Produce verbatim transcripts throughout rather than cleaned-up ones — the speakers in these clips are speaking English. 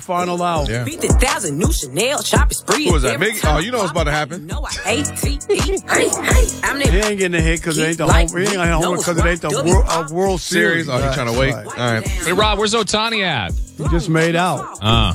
Final out. Yeah. Beat the thousand new Chanel shopping spree. Who was that? Mickey? Oh, you know what's about to happen. No, I hate T E. Hey, hey, I'm He ain't getting a hit because it ain't the home. He ain't getting a home because it ain't the World, uh, World Series. Series. Oh, he's trying to wait. Right. All right. Hey, Rob, where's Ohtani at? He just made out. Uh.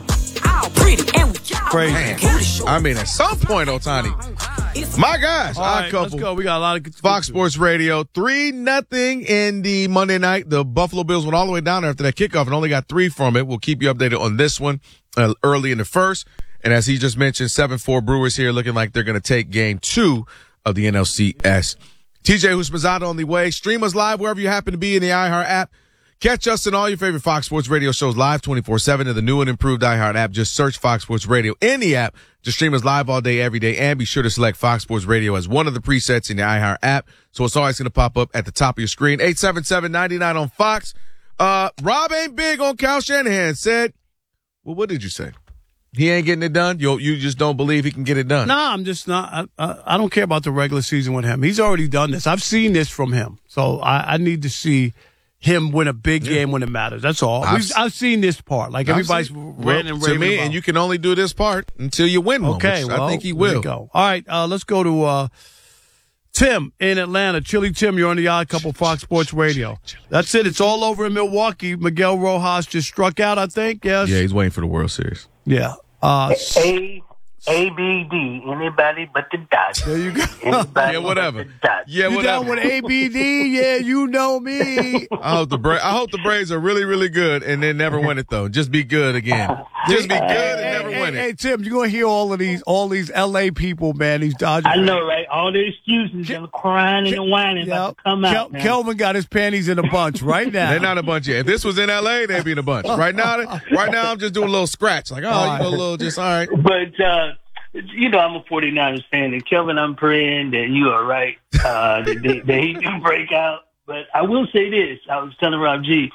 Crazy. I mean, at some point, Ohtani. My gosh. All Odd right, couple. let's go. We got a lot of good Fox Sports Radio, three nothing in the Monday night. The Buffalo Bills went all the way down there after that kickoff and only got three from it. We'll keep you updated on this one uh, early in the first. And as he just mentioned, seven four Brewers here looking like they're going to take game two of the N L C S. T J Houshmandzadeh on the way. Stream us live wherever you happen to be in the iHeart app. Catch us in all your favorite Fox Sports Radio shows live twenty-four seven in the new and improved iHeart app. Just search Fox Sports Radio in the app to stream us live all day, every day. And be sure to select Fox Sports Radio as one of the presets in the iHeart app. So it's always going to pop up at the top of your screen. eight seven seven, nine nine on Fox. Uh, Rob ain't big on Kyle Shanahan. Said, well, what did you say? He ain't getting it done? You you just don't believe he can get it done? No, I'm just not. I, I, I don't care about the regular season with him. He's already done this. I've seen this from him. So I, I need to see him win a big game when it matters. That's all. I've, We've, I've seen this part. Like everybody's seen, ranting and well, raving to me, about. and you can only do this part until you win one. Okay, which well, I think he there will. you go. All right, uh, let's go to uh, Tim in Atlanta. Chili Tim, you're on the Odd Couple Fox Sports Radio. That's it. It's all over in Milwaukee. Miguel Rojas just struck out, I think. Yes. Yeah, he's waiting for the World Series. Yeah. Uh, A A B D. Anybody but the Dodgers. there you go. Anybody Yeah, whatever. But the Dodgers. Yeah, You whatever. down with A B D? Yeah, you know me. I hope the Bra- I hope the Braves are really, really good and then never win it though. Just be good again. Just be good and never hey, win hey, it. hey, Tim, you're gonna hear all of these, all these L A people, man. These Dodgers. I know, right? All the excuses and the crying and the whining about Yep. to come Kel- out. man. Kelvin got his panties in a bunch right now. They're not a bunch yet. If this was in L A, they'd be in a bunch. Right now, right now, I'm just doing a little scratch. Like, oh, you know, a little, just all right. But, uh, you know, I'm a 49ers fan, and Kelvin, I'm praying that you are right, uh, that, that, that he do break out. But I will say this. I was telling Rob G,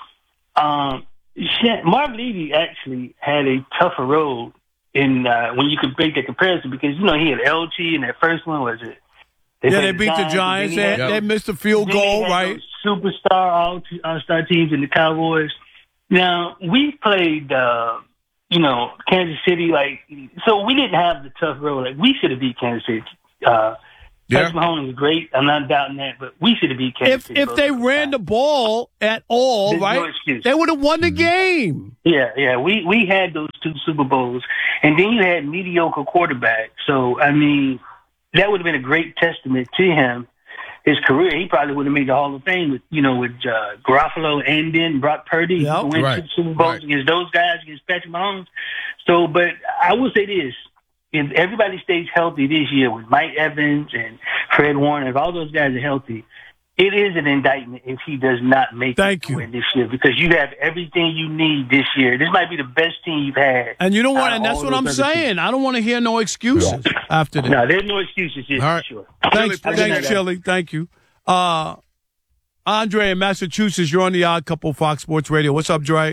um, Marv Levy actually had a tougher road in uh, when you could make that comparison because, you know, he had L G in that first one, was it? Yeah, played they beat the Giants. They, and then he had- they missed a field then he goal, had right? those Superstar all all-star teams in the Cowboys. Now, we played, uh, you know, Kansas City, like, so we didn't have the tough road. Like, we should have beat Kansas City. Uh, Yeah. Patrick Mahomes was great. I'm not doubting that, but we should have beat Kansas If City. if they ran the ball at all, There's no right, excuse. they would have won the game. Yeah, yeah. We, we had those two Super Bowls. And then you had mediocre quarterbacks. So, I mean, that would have been a great testament to him. His career, he probably would have made the Hall of Fame with, you know, with uh, Garofalo and then Brock Purdy. Yep. Went Right. to the Super Bowls Right. against those guys, against Patrick Mahomes. So, but I will say this. If everybody stays healthy this year with Mike Evans and Fred Warner, if all those guys are healthy, it is an indictment if he does not make Thank it you. to win this year because you have everything you need this year. This might be the best team you've had. And you know what? out of And that's all what those I'm other saying. teams. I don't want to hear no excuses after this. No, there's no excuses here, All right. for sure. Thanks, Really thanks, appreciate Chili. Thank you. Uh, Andre in Massachusetts, you're on the Odd Couple Fox Sports Radio. What's up, Dre?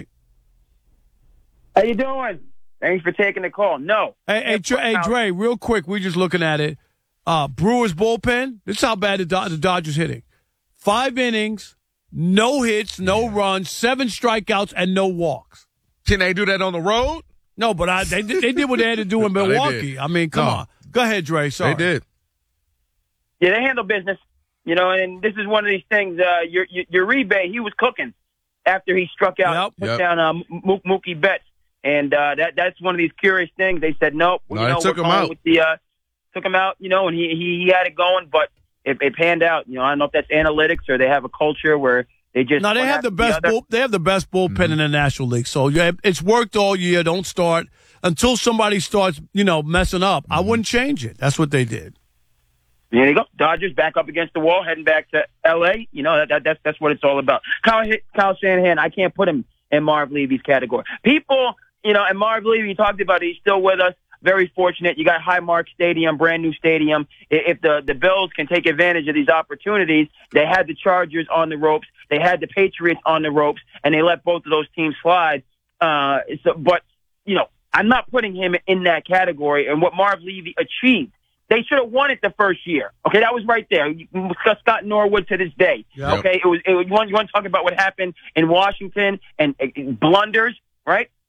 How you doing? Thanks for taking the call. No. Hey, hey, Dre, hey, Dre, real quick, we just looking at it. Uh, Brewers bullpen, this is how bad the, Do- the Dodgers hitting. Five innings, no hits, no runs, seven strikeouts, and no walks. Can they do that on the road? No, but I, they, they did what they had to do in No, they Milwaukee. did. I mean, come No. on. Go ahead, Dre. Sorry. They did. Yeah, they handle business. You know, and this is one of these things. Uh, your, your Uribe, he was cooking after he struck out, Yep. put Yep. down uh, M- Mookie Betts, and uh, that that's one of these curious things. They said nope. No, you they know, took we're him going out. With the, uh, took him out. You know, and he he, he had it going, but it, it panned out. You know, I don't know if that's analytics or they have a culture where they just No, they one have after the best. other. Bull, they have the best bullpen Mm-hmm. in the National League. So yeah, it's worked all year. Don't start until somebody starts, you know, messing up. I Mm-hmm. wouldn't change it. That's what they did. There you go. Dodgers back up against the wall, heading back to L A. You know, that, that that's that's what it's all about. Kyle, Kyle Shanahan, I can't put him in Marv Levy's category. People, you know, and Marv Levy, you talked about it, he's still with us. Very fortunate. You got Highmark Stadium, brand new stadium. If the, the Bills can take advantage of these opportunities, they had the Chargers on the ropes. They had the Patriots on the ropes, and they let both of those teams slide. Uh, so, but, you know, I'm not putting him in that category. And what Marv Levy achieved, they should have won it the first year. Okay, that was right there. Scott Norwood to this day. Yep. Okay, it was. It was you, want, you want to talk about what happened in Washington and uh, blunders, right?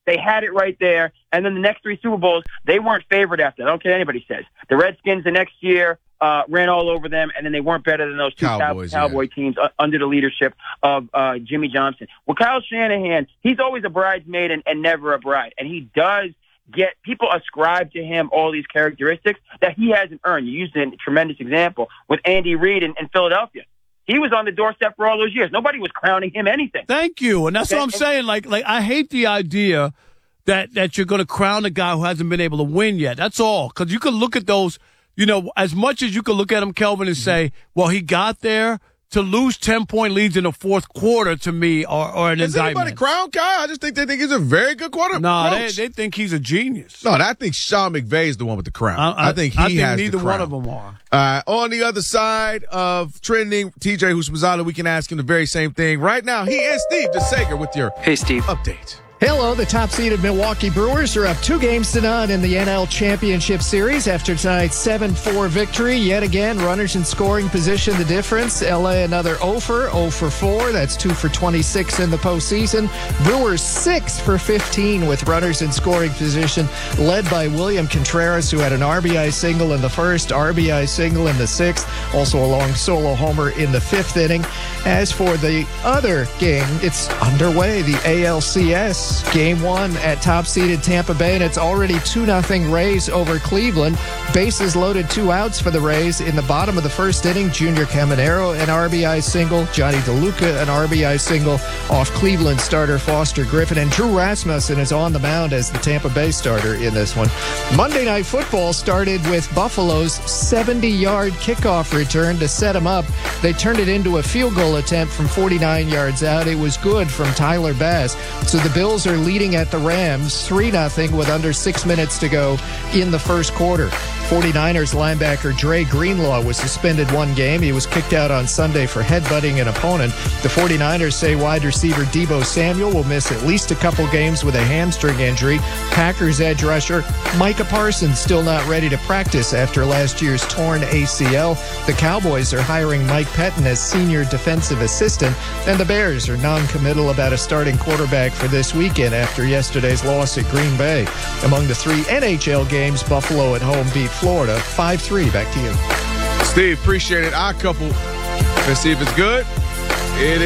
They had it right there. And then the next three Super Bowls, they weren't favored after that. I don't care what anybody says. The Redskins the next year uh, ran all over them, and then they weren't better than those two Cowboys, Cow- Cowboy yeah. teams uh, under the leadership of uh, Jimmy Johnson. Well, Kyle Shanahan, he's always a bridesmaid and, and never a bride. And he does get people ascribe to him all these characteristics that he hasn't earned. You used a tremendous example with Andy Reid in, in Philadelphia. He was on the doorstep for all those years. Nobody was crowning him anything. Thank you. And that's Okay. what I'm saying. Like, like I hate the idea that, that you're going to crown a guy who hasn't been able to win yet. That's all. Because you can look at those, you know, as much as you can look at him, Kelvin, and say, well, he got there. To lose ten-point leads in the fourth quarter, to me, or, or an Does indictment. anybody crown Kyle? I just think they think he's a very good quarterback. No, they, they think he's a genius. No, I think Sean McVay is the one with the crown. I, I, I think he I think has neither the crown. one of them are. Uh, on the other side of trending, T J Houshmandzadeh, we can ask him the very same thing. Right now, he is Steve DeSager with your Hey, Steve. update. Hello, the top-seeded Milwaukee Brewers are up two games to none in the N L Championship Series after tonight's seven four victory. Yet again, runners in scoring position the difference. L A another oh for oh for four. That's two for twenty-six in the postseason. Brewers six for fifteen with runners in scoring position, led by William Contreras, who had an R B I single in the first, R B I single in the sixth, also a long solo homer in the fifth inning. As for the other game, it's underway, the A L C S. Game one at top-seeded Tampa Bay, and it's already two nothing Rays over Cleveland. Bases loaded, two outs for the Rays. In the bottom of the first inning, Junior Caminero, an R B I single. Johnny DeLuca, an R B I single off Cleveland starter Foster Griffin. And Drew Rasmussen is on the mound as the Tampa Bay starter in this one. Monday Night Football started with Buffalo's seventy-yard kickoff return to set them up. They turned it into a field goal attempt from forty-nine yards out. It was good from Tyler Bass. So the Bills are leading at the Rams three nothing with under six minutes to go in the first quarter. forty-niners linebacker Dre Greenlaw was suspended one game. He was kicked out on Sunday for headbutting an opponent. The forty-niners say wide receiver Deebo Samuel will miss at least a couple games with a hamstring injury. Packers edge rusher Micah Parsons still not ready to practice after last year's torn A C L. The Cowboys are hiring Mike Pettin as senior defensive assistant, and the Bears are non-committal about a starting quarterback for this weekend after yesterday's loss at Green Bay. Among the three N H L games, Buffalo at home beat Florida five three. Back to you. Steve, appreciate it. Our couple. Let's see if it's good. It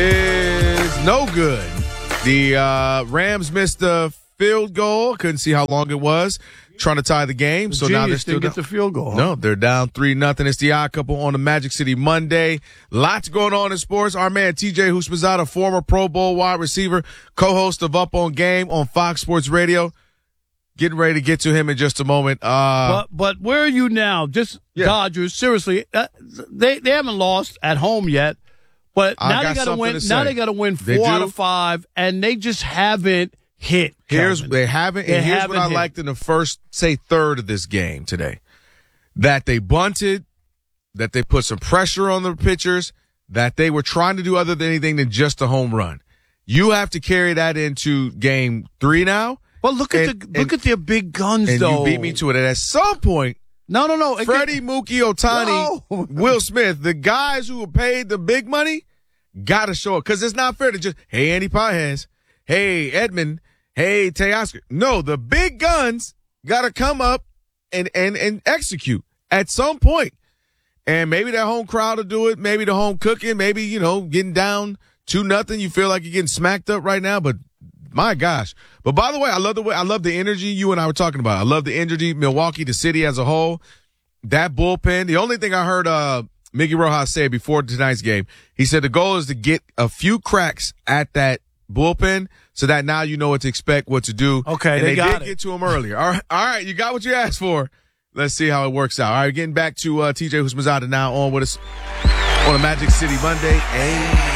is no good. The uh, Rams missed the field goal. Couldn't see how long it was. Trying to tie the game. So Genius now they're still didn't get down. the field goal. Huh? No, they're down three nothing. It's the Odd Couple on the Magic City Monday. Lots going on in sports. Our man T J Houshmandzadeh, former Pro Bowl wide receiver, co-host of Up on Game on Fox Sports Radio. Getting ready to get to him in just a moment. Uh, But but where are you now? Just Yeah. Dodgers. Seriously, uh, they they haven't lost at home yet, but I now got they got to something win. to say. Now they got to win They four do. out of five, and they just haven't hit. Here's Kelvin. they haven't. They And here's haven't what I hit. liked in the first, say, third of this game today: that they bunted, that they put some pressure on the pitchers, that they were trying to do other than anything than just a home run. You have to carry that into game three now. Well, look at and- the look and- at their big guns, And though. you beat me to it. And at some point, No, no, no. It Freddie, get- Mookie, Ohtani, No. Will Smith, the guys who were paid the big money, got to show it. Because it's not fair to just, hey, Andy Pajes, hey, Edmund, hey, Teoscar. No, the big guns got to come up and, and, and execute at some point. And maybe that home crowd will do it. Maybe the home cooking. Maybe, you know, getting down two nothing. You feel like you're getting smacked up right now, but my gosh. But by the way, I love the way, I love the energy you and I were talking about. I love the energy, Milwaukee, the city as a whole. That bullpen. The only thing I heard, uh, Mickey Rojas say before tonight's game, he said the goal is to get a few cracks at that bullpen so that now you know what to expect, what to do. Okay, and they they, got did it. get to him earlier. All right. All right. You got what you asked for. Let's see how it works out. All right. Getting back to, uh, T J Houshmandzadeh now on with us on a Magic City Monday. Hey.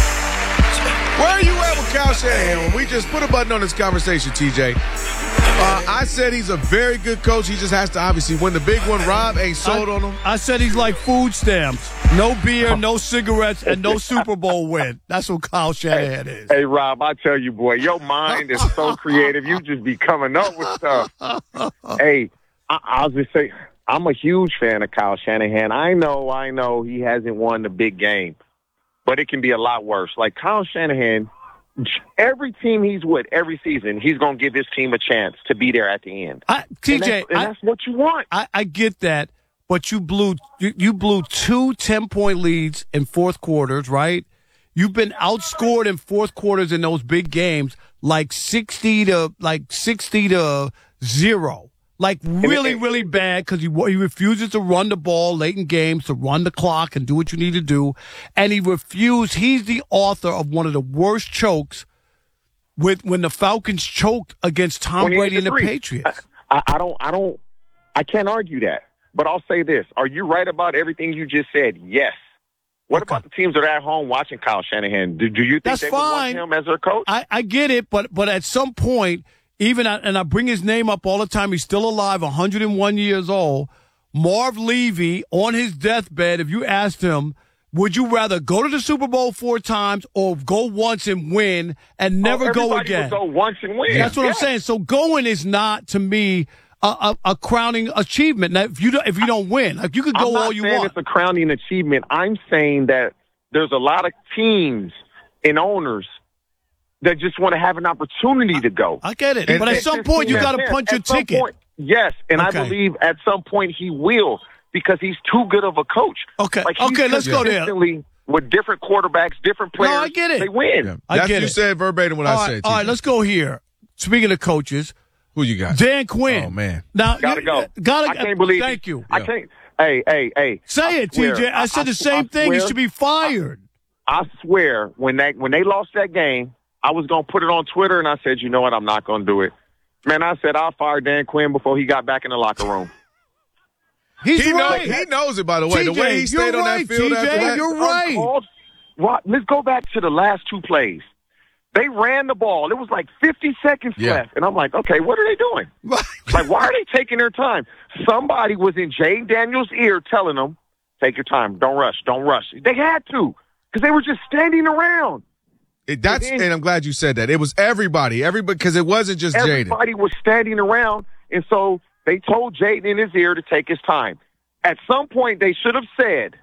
Where are you at with Kyle Shanahan? We just put a button on this conversation, T J. Uh, I said he's a very good coach. He just has to obviously win the big one. Rob ain't sold I, on him. I said he's like food stamps. No beer, no cigarettes, and no Super Bowl win. That's what Kyle Shanahan is. Hey, Rob, I tell you, boy, your mind is so creative. You just be coming up with stuff. Hey, I, I'll just say, I'm a huge fan of Kyle Shanahan. I know, I know he hasn't won the big game, but it can be a lot worse. Like Kyle Shanahan, every team he's with every season, he's going to give his team a chance to be there at the end. I, T J, and that's, and I, that's what you want. I, I get that, but you blew you, you blew two ten-point leads in fourth quarters, right? You've been outscored in fourth quarters in those big games, like sixty to like sixty to zero. Like really, really bad because he, he refuses to run the ball late in games, to run the clock and do what you need to do. And he refused. He's the author of one of the worst chokes with when the Falcons choked against Tom Brady and the Patriots. I, I don't, I don't, I can't argue that. But I'll say this. Are you right about everything you just said? Yes. What okay. about the teams that are at home watching Kyle Shanahan? Do, do you think That's they fine. would want him as their coach? I, I get it, but but at some point, even, and I bring his name up all the time, he's still alive, one hundred one years old. Marv Levy, on his deathbed, if you asked him, would you rather go to the Super Bowl four times or go once and win and never oh, go again? Would go once and win. That's what yeah. I'm saying. So going is not, to me, a, a, a crowning achievement. Now, if you don't, if you don't win, like you could go I'm not all you saying want. It's a crowning achievement. I'm saying that there's a lot of teams and owners that just want to have an opportunity to go. I get it. And but at some point, you got to punch your at some ticket. Point, yes, and okay. I believe at some point he will because he's too good of a coach. Okay, like okay, let's go there. With different quarterbacks, different players, no, I get it. They win. Yeah. I That's get you it. said verbatim what all I right, said. All right, let's go here. Speaking of coaches. Who you got? Dan Quinn. Oh, man. Now, gotta you, go. Gotta, I can't believe Thank you. I can't. Hey, hey, hey. Say I it, swear, T J. I said I, the same I thing. Swear, he should be fired. I, I swear, when that when they lost that game, I was going to put it on Twitter, and I said, you know what, I'm not going to do it. Man, I said I'll fire Dan Quinn before he got back in the locker room. He's he, right. knows, he knows it, by the way. T J, the way he stayed you're on right, that field T J, after that. You're right. Uncalled. Right. Let's go back to the last two plays. They ran the ball. It was like fifty seconds yeah. left. And I'm like, okay, what are they doing? Like, why are they taking their time? Somebody was in Jay Daniels' ear telling them, take your time. Don't rush. Don't rush. They had to because they were just standing around. It, that's and, then, and I'm glad you said that. It was everybody. Everybody, because it wasn't just Jaden. Everybody was standing around. And so they told Jaden in his ear to take his time. At some point, they should have said,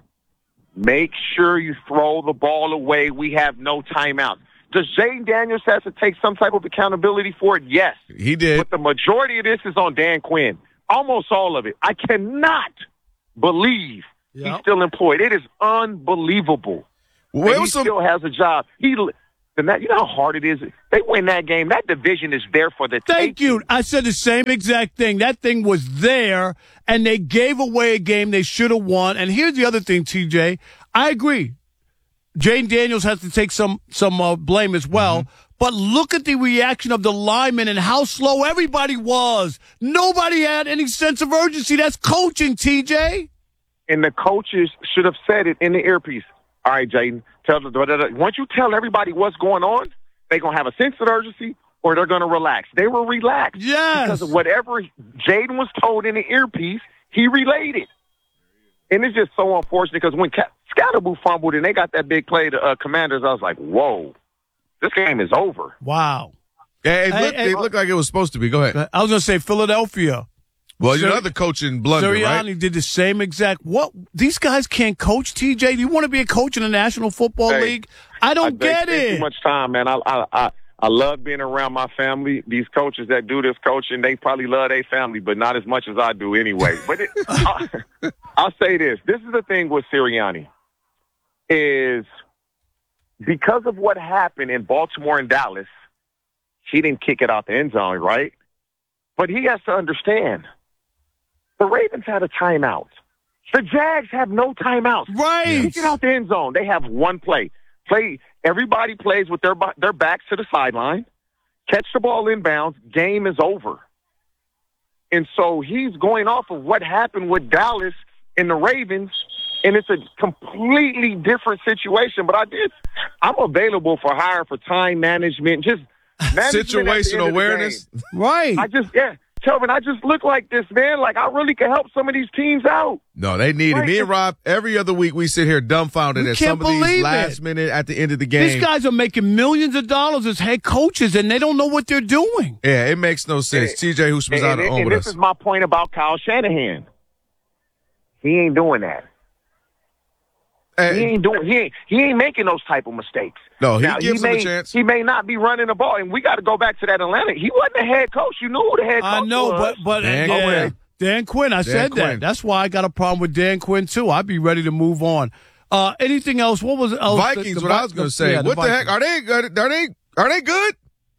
make sure you throw the ball away. We have no timeout. Does Jaden Daniels have to take some type of accountability for it? Yes. He did. But the majority of this is on Dan Quinn. Almost all of it. I cannot believe yep. he's still employed. It is unbelievable. Well, he some... still has a job. He, you know how hard it is? They win that game. That division is there for the Thank taking. you. I said the same exact thing. That thing was there, and they gave away a game they should have won. And here's the other thing, T J. I agree. Jaden Daniels has to take some some uh, blame as well. Mm-hmm. But look at the reaction of the linemen and how slow everybody was. Nobody had any sense of urgency. That's coaching, T J. And the coaches should have said it in the earpiece. All right, Jaden, tell the, once you tell everybody what's going on, they're going to have a sense of urgency or they're going to relax. They were relaxed. Yes. Because of whatever Jaden was told in the earpiece, he relayed it. And it's just so unfortunate because when Scatterboo fumbled and they got that big play to uh, Commanders, I was like, whoa, this game is over. Wow. Yeah, it, hey, looked, hey, it looked like it was supposed to be. Go ahead. I was going to say Philadelphia. Well, Sir- you know the coaching blunder, Sirianni right? did the same exact. What these guys can't coach, T J. Do you want to be a coach in the National Football hey, League? I don't I get it. Too much time, man. I, I I I love being around my family. These coaches that do this coaching, they probably love their family, but not as much as I do anyway. But it, I, I'll say this: this is the thing with Sirianni is because of what happened in Baltimore and Dallas, he didn't kick it out the end zone, right? But he has to understand. The Ravens had a timeout. The Jags have no timeouts. Right. Kick it out the end zone. They have one play. Play. Everybody plays with their their backs to the sideline. Catch the ball inbounds. Game is over. And so he's going off of what happened with Dallas and the Ravens, and it's a completely different situation. But I did. I'm available for hire for time management, just situational awareness. Right. I just yeah. Kelvin, I just look like this, man. Like, I really can help some of these teams out. No, they need right. it. Me and Rob, every other week we sit here dumbfounded we at some of these last it. minute at the end of the game. These guys are making millions of dollars as head coaches, and they don't know what they're doing. Yeah, it makes no sense. And, T J Husman's out on with us. And this is my point about Kyle Shanahan. He ain't doing that. And- he ain't doing. He ain't. He ain't making those type of mistakes. No, he now, gives he him may, a chance. He may not be running the ball, and we got to go back to that Atlanta. He wasn't the head coach. You knew who the head coach I know, was. but but Dan yeah, Quinn. Dan Quinn. I Dan said Quinn. that. That's why I got a problem with Dan Quinn too. I'd be ready to move on. Uh, anything else? What was else? Vikings? The- the what I Vi- was going the- to say. yeah, what the, heck Vikings. are they? Are they? Are they good?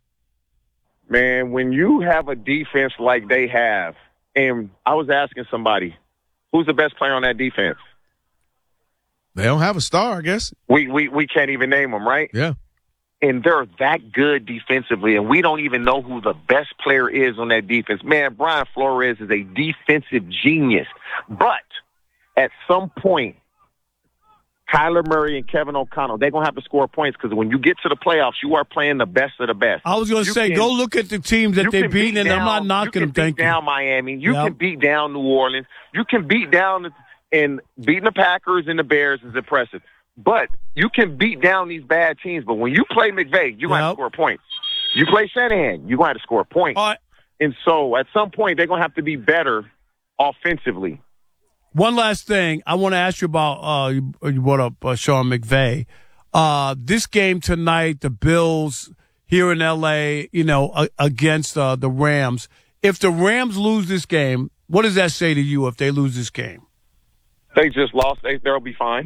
Man, when you have a defense like they have, and I was asking somebody, who's the best player on that defense? They don't have a star, I guess. We we we can't even name them, right? Yeah. And they're that good defensively, and we don't even know who the best player is on that defense. Man, Brian Flores is a defensive genius. But at some point, Kyler Murray and Kevin O'Connell, they're going to have to score points because when you get to the playoffs, you are playing the best of the best. I was going to You say, can- go look at the teams that you they can beat, beat and I'm not down- knocking you can them. Thank beat you. down Miami. You Yep. can beat down New Orleans. You can beat down and beating the Packers and the Bears is impressive. But you can beat down these bad teams. But when you play McVay, you're going to have Yep. to score points. You play Shanahan, you're going to have to score points. All right. And so at some point, they're going to have to be better offensively. One last thing I want to ask you about. Uh, you, you brought up uh, Sean McVay. Uh, this game tonight, the Bills here in L A, you know, uh, against uh, the Rams. If the Rams lose this game, what does that say to you? If they lose this game, They just lost. They, they'll be fine.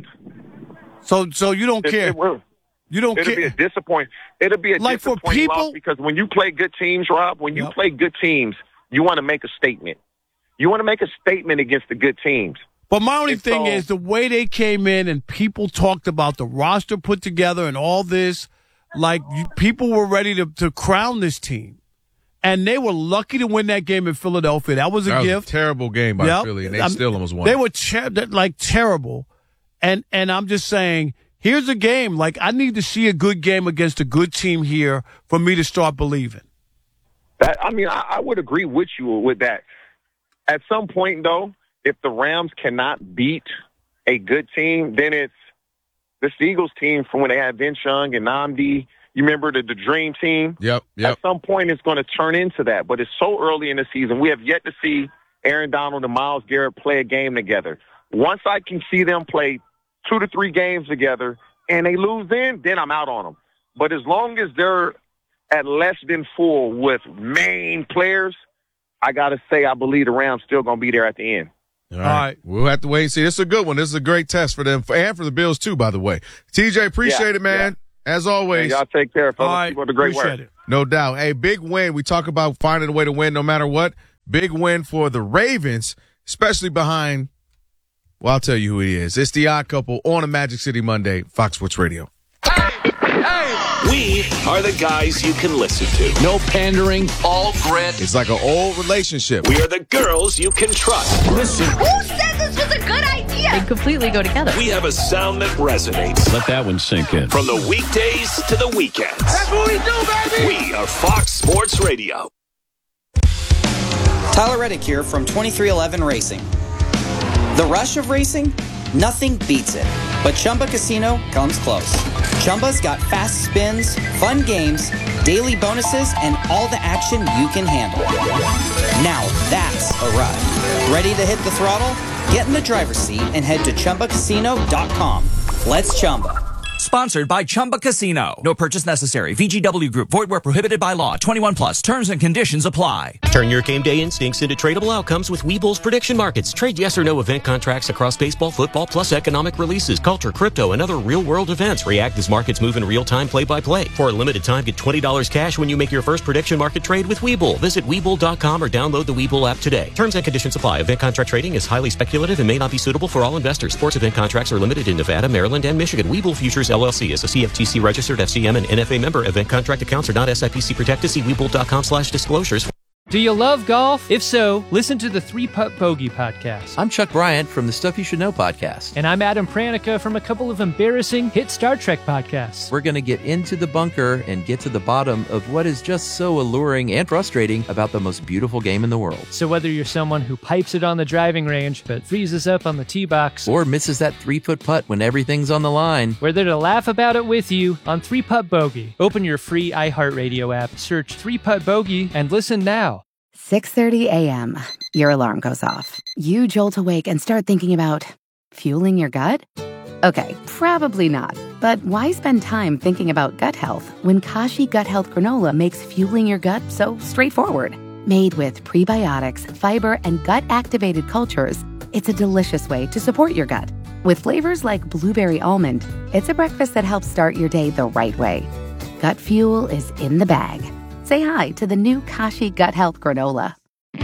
so so you don't It, care. it will. You don't It'll care. be a disappoint. It'll be a Like for disappointing people- loss because when you play good teams, Rob, when you Yep. play good teams, you want to make a statement. You want to make a statement against the good teams. But my only And thing so- is the way they came in and people talked about the roster put together and all this, like you, people were ready to, to crown this team. And they were lucky to win that game in Philadelphia. That was a That was gift. a terrible game by Yep. Philly, and they I'm- still almost won. They were ter- like terrible. And and I'm just saying, here's a game. Like, I need to see a good game against a good team here for me to start believing. That I mean, I, I would agree with you with that. At some point, though, if the Rams cannot beat a good team, then it's the Eagles team from when they had Vince Young and Nnamdi. You remember the, the Dream Team? Yep, yep. At some point, it's going to turn into that. But it's so early in the season. We have yet to see Aaron Donald and Myles Garrett play a game together. Once I can see them play two to three games together and they lose then, then I'm out on them. But as long as they're at less than full with main players, I got to say I believe the Rams still going to be there at the end. All right. We'll have to wait and see. This is a good one. This is a great test for them and for the Bills, too, by the way. T J, appreciate Yeah, it, man. As always. Hey, y'all take care, fellas. All right. Keep up the great Appreciate work. it. No doubt. Hey, big win. We talk about finding a way to win no matter what. Big win for the Ravens, especially behind, well, I'll tell you who he is. It's the Odd Couple on a Magic City Monday, Fox Sports Radio. We are the guys you can listen to. No pandering. All grit. It's like an old relationship. We are the girls you can trust. Listen. Who said this was a good idea? They completely go together. We have a sound that resonates. Let that one sink in. From the weekdays to the weekends. That's what we do, baby. We are Fox Sports Radio. Tyler Reddick here from twenty-three eleven Racing. The rush of racing? Nothing beats it. But Chumba Casino comes close. Chumba's got fast spins, fun games, daily bonuses, and all the action you can handle. Now that's a ride. Ready to hit the throttle? Get in the driver's seat and head to Chumba Casino dot com. Let's Chumba. Sponsored by Chumba Casino. No purchase necessary. V G W Group. Void where prohibited by law. twenty-one plus. Terms and conditions apply. Turn your game day instincts into tradable outcomes with Webull's prediction markets. Trade yes or no event contracts across baseball, football, plus economic releases, culture, crypto, and other real-world events. React as markets move in real time, play by play. For a limited time, get twenty dollars cash when you make your first prediction market trade with Webull. Visit Webull dot com or download the Webull app today. Terms and conditions apply. Event contract trading is highly speculative and may not be suitable for all investors. Sports event contracts are limited in Nevada, Maryland, and Michigan. Webull Futures L L C is a C F T C registered F C M and N F A member. Event contract accounts are not S I P C protected. See Webull dot com slash disclosures. Do you love golf? If so, listen to the Three Putt Bogey podcast. I'm Chuck Bryant from the Stuff You Should Know podcast. And I'm Adam Pranica from a couple of embarrassing hit Star Trek podcasts. We're going to get into the bunker and get to the bottom of what is just so alluring and frustrating about the most beautiful game in the world. So whether you're someone who pipes it on the driving range but freezes up on the tee box, or misses that three-foot putt when everything's on the line, we're there to laugh about it with you on Three Putt Bogey. Open your free iHeartRadio app, search Three Putt Bogey, and listen now. six thirty a.m. Your alarm goes off. You jolt awake and start thinking about fueling your gut? Okay, probably not. But why spend time thinking about gut health when Kashi Gut Health Granola makes fueling your gut so straightforward? Made with prebiotics, fiber, and gut-activated cultures, it's a delicious way to support your gut. With flavors like blueberry almond, it's a breakfast that helps start your day the right way. Gut fuel is in the bag. Say hi to the new Kashi Gut Health Granola.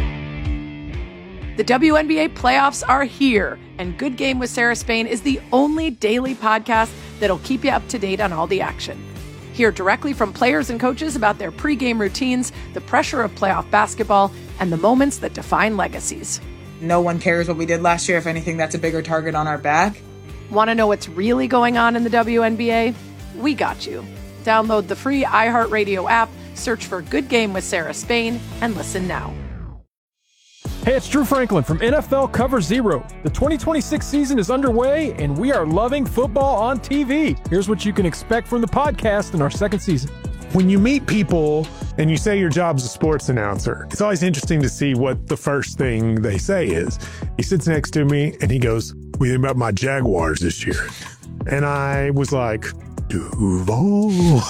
The W N B A playoffs are here, and Good Game with Sarah Spain is the only daily podcast that'll keep you up to date on all the action. Hear directly from players and coaches about their pregame routines, the pressure of playoff basketball, and the moments that define legacies. No one cares what we did last year. If anything, that's a bigger target on our back. Want to know what's really going on in the W N B A? We got you. Download the free iHeartRadio app, search for Good Game with Sarah Spain, and listen now. Hey, it's Drew Franklin from N F L Cover Zero. The twenty twenty-six season is underway, and we are loving football on T V. Here's what you can expect from the podcast in our second season. When you meet people and you say your job's a sports announcer, it's always interesting to see what the first thing they say is. He sits next to me, and he goes, "What do you think about my Jaguars this year?" And I was like, Duval.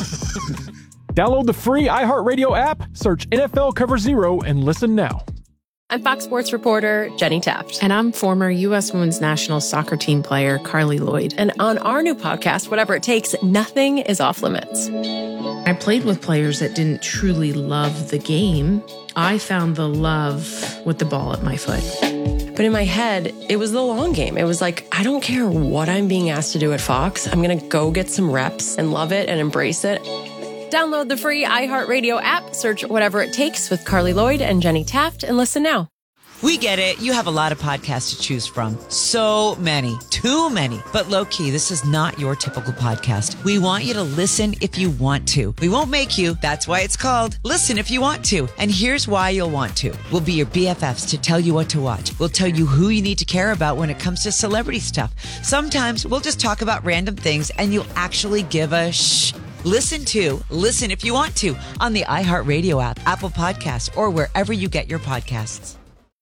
Download the free iHeartRadio app, search N F L Cover Zero, and listen now. I'm Fox Sports reporter Jenny Taft. And I'm former U S Women's National Soccer Team player Carly Lloyd. And on our new podcast, Whatever It Takes, nothing is off limits. I played with players that didn't truly love the game. I found the love with the ball at my foot. But in my head, it was the long game. It was like, I don't care what I'm being asked to do at Fox. I'm going to go get some reps and love it and embrace it. Download the free iHeartRadio app, search Whatever It Takes with Carly Lloyd and Jenny Taft, and listen now. We get it. You have a lot of podcasts to choose from. So many. Too many. But low-key, this is not your typical podcast. We want you to listen if you want to. We won't make you. That's why it's called Listen If You Want To. And here's why you'll want to. We'll be your B F Fs to tell you what to watch. We'll tell you who you need to care about when it comes to celebrity stuff. Sometimes we'll just talk about random things and you'll actually give a shh. Listen to Listen If You Want To on the iHeartRadio app, Apple Podcasts, or wherever you get your podcasts.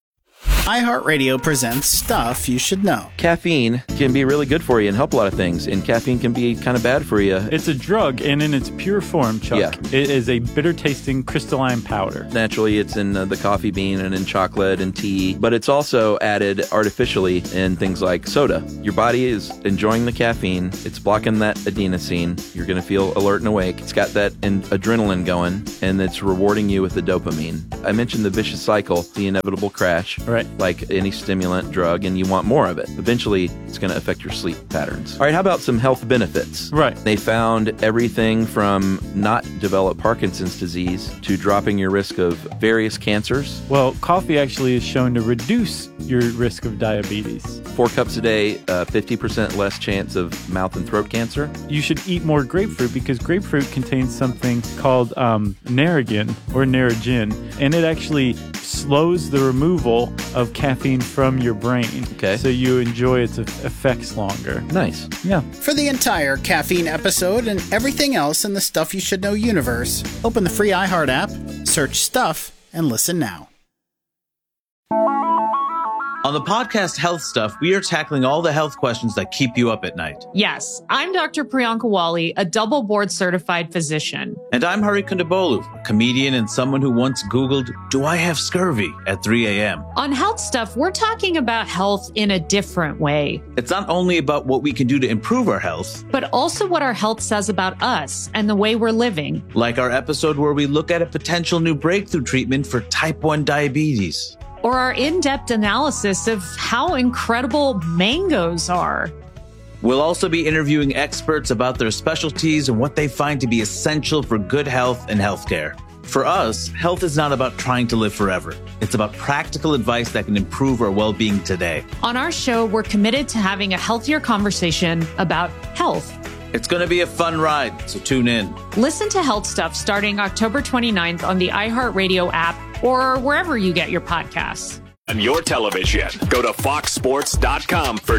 iHeartRadio presents Stuff You Should Know. Caffeine can be really good for you and help a lot of things, and caffeine can be kind of bad for you. It's a drug, and in its pure form, Chuck, yeah. It is a bitter-tasting crystalline powder. Naturally, it's in uh, the coffee bean and in chocolate and tea, but it's also added artificially in things like soda. Your body is enjoying the caffeine. It's blocking that adenosine. You're going to feel alert and awake. It's got that in- adrenaline going, and it's rewarding you with the dopamine. I mentioned the vicious cycle, the inevitable crash. Right. Like any stimulant drug, and you want more of it. Eventually, it's going to affect your sleep patterns. All right, how about some health benefits? Right. They found everything from not develop Parkinson's disease to dropping your risk of various cancers. Well, coffee actually is shown to reduce your risk of diabetes. Four cups a day, uh, fifty percent less chance of mouth and throat cancer. You should eat more grapefruit because grapefruit contains something called um, Narragin or Narragin, and it actually slows the removal of caffeine from your brain. Okay. So you enjoy its effects longer. Nice. Yeah. For the entire caffeine episode and everything else in the Stuff You Should Know universe, open the free iHeart app, search Stuff, and listen now. On the podcast Health Stuff, we are tackling all the health questions that keep you up at night. Yes, I'm Doctor Priyanka Wali, a double board certified physician. And I'm Hari Kondabolu, a comedian and someone who once Googled, do I have scurvy at three a.m. On Health Stuff, we're talking about health in a different way. It's not only about what we can do to improve our health, but also what our health says about us and the way we're living. Like our episode where we look at a potential new breakthrough treatment for type one diabetes. Or our in-depth analysis of how incredible mangoes are. We'll also be interviewing experts about their specialties and what they find to be essential for good health and healthcare. For us, health is not about trying to live forever. It's about practical advice that can improve our well-being today. On our show, we're committed to having a healthier conversation about health. It's going to be a fun ride, so tune in. Listen to Health Stuff starting October twenty-ninth on the iHeartRadio app or wherever you get your podcasts. On your television, go to fox sports dot com for